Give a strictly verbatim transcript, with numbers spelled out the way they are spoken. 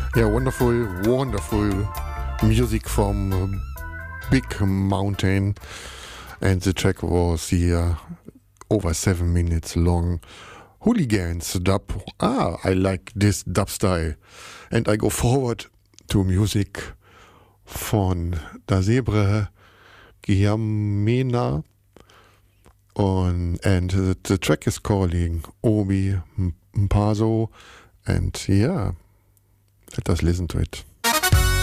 Yeah, wonderful, wonderful music from uh, Big Mountain, and the track was here over seven minutes long. Hooligans dub. Ah, I like this dub style, and I go forward to music von Da Zebre Giamena, on and the, the track is calling Obi Mpazo, and yeah, let us listen to it.